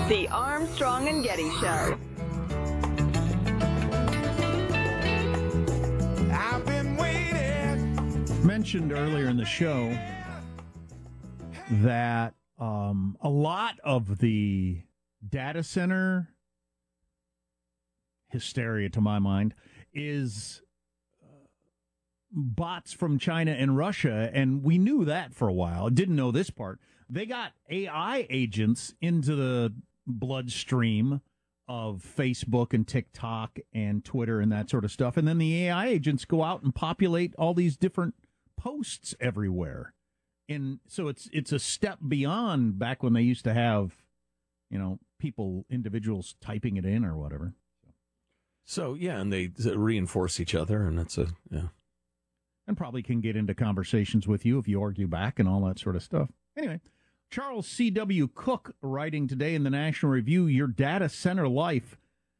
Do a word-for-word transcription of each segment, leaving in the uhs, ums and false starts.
The Armstrong and Getty Show. I've been waiting. Mentioned earlier in the show that um, a lot of the data center hysteria, to my mind, is bots from China and Russia, and we knew that for a while. Didn't know this part. They got A I agents into the bloodstream of Facebook and TikTok and Twitter and that sort of stuff, and then the A I agents go out and populate all these different posts everywhere. And so it's it's a step beyond back when they used to have, you know, people, individuals typing it in or whatever. So, yeah, and they reinforce each other, and that's a, yeah. And probably can get into conversations with you if you argue back and all that sort of stuff. Anyway, Charles C W. Cook writing today in the National Review, Your Data Center Life.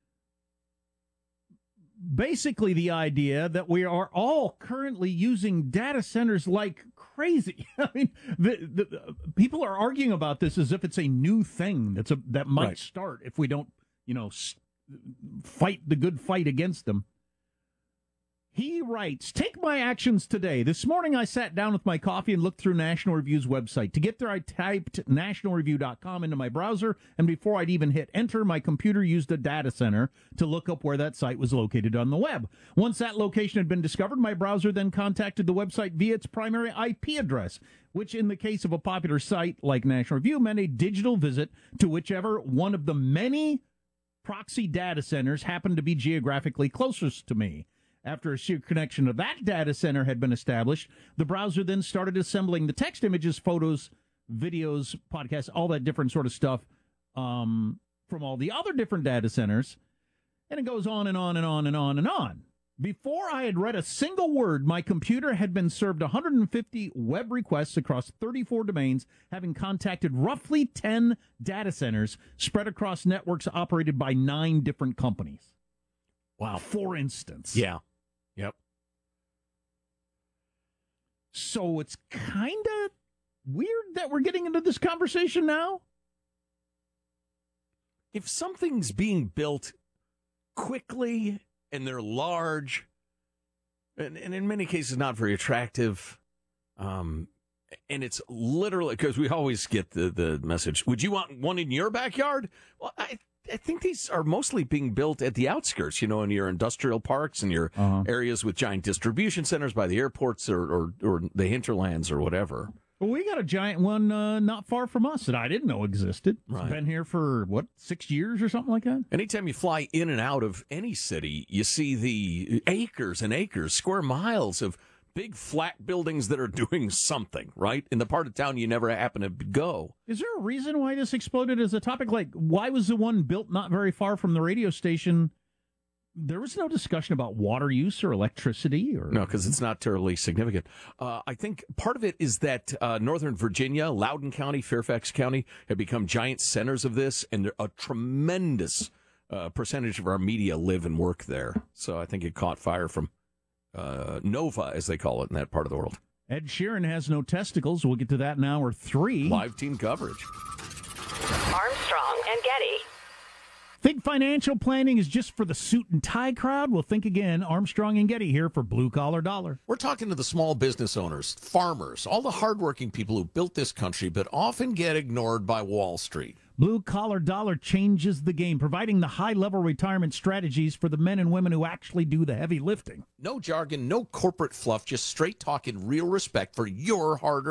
Basically the idea that we are all currently using data centers like crazy. I mean, the, the, people are arguing about this as if it's a new thing that's a, that might Right. start if we don't, you know, fight the good fight against them. He writes, take my actions today. This morning I sat down with my coffee and looked through National Review's website. To get there, I typed national review dot com into my browser, and before I'd even hit enter, my computer used a data center to look up where that site was located on the web. Once that location had been discovered, my browser then contacted the website via its primary I P address, which in the case of a popular site like National Review meant a digital visit to whichever one of the many proxy data centers happened to be geographically closest to me. After a sheer connection to that data center had been established, the browser then started assembling the text, images, photos, videos, podcasts, all that different sort of stuff um, from all the other different data centers. And it goes on and on and on and on and on. Before I had read a single word, my computer had been served one hundred fifty web requests across thirty-four domains, having contacted roughly ten data centers spread across networks operated by nine different companies. Wow. For instance. Yeah. Yep. So it's kind of weird that we're getting into this conversation now. If something's being built quickly and they're large, and, and in many cases not very attractive, um, and it's literally, because we always get the, the message, would you want one in your backyard? Well, I I think these are mostly being built at the outskirts, you know, in your industrial parks and your Uh-huh. areas with giant distribution centers by the airports or, or, or the hinterlands or whatever. Well, we got a giant one uh, not far from us that I didn't know existed. It's Right. been here for, what, six years or something like that? Anytime you fly in and out of any city, you see the acres and acres, square miles of big flat buildings that are doing something, right? In the part of town you never happen to go. Is there a reason why this exploded as a topic? Like, why was the one built not very far from the radio station? There was no discussion about water use or electricity? or No, because it's not terribly significant. Uh, I think part of it is that uh, Northern Virginia, Loudoun County, Fairfax County have become giant centers of this, and a tremendous uh, percentage of our media live and work there. So I think it caught fire from uh, Nova, as they call it in that part of the world. Ed Sheeran has no testicles. We'll get to that in hour three. Live team coverage. Armstrong and Getty. Think financial planning is just for the suit and tie crowd? Well, think again. Armstrong and Getty here for Blue Collar Dollar. We're talking to the small business owners, farmers, all the hardworking people who built this country but often get ignored by Wall Street. Blue Collar Dollar changes the game, providing the high-level retirement strategies for the men and women who actually do the heavy lifting. No jargon, no corporate fluff, just straight talk and real respect for your hard